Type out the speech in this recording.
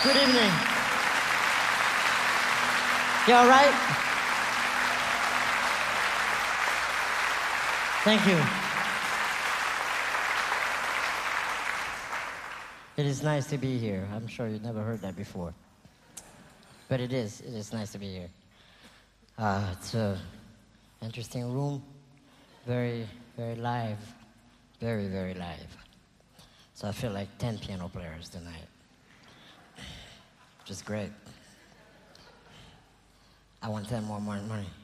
Good evening. You all right? Thank you. It is nice to be here. I'm sure you never heard that before. But it is nice to be here. It's an interesting room. Very, very live. Very, very live. So I feel like 10 piano players tonight. Which is great. I want 10 more money.